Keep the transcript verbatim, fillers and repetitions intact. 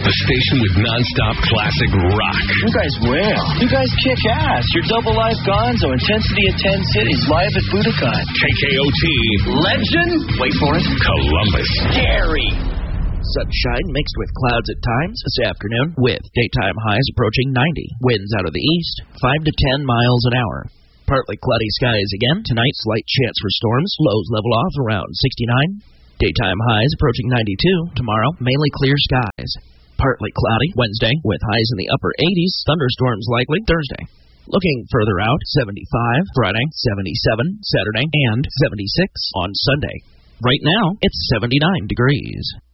The station with nonstop classic rock. You guys wail. You guys kick ass. You're double live Gonzo. Intensity in ten cities. Live at Budokan. K K O T. Legend. Wait for it. Columbus. Gary. Sunshine mixed with clouds at times this afternoon, with daytime highs approaching ninety. Winds out of the east, five to ten miles an hour. Partly cloudy skies again. Tonight, slight chance for storms. Lows level off around sixty-nine. Daytime highs approaching ninety-two. Tomorrow, mainly clear skies. Partly cloudy Wednesday, with highs in the upper eighties. Thunderstorms likely Thursday. Looking further out, seventy-five Friday, seventy-seven Saturday, and seventy-six on Sunday. Right now, it's seventy-nine degrees.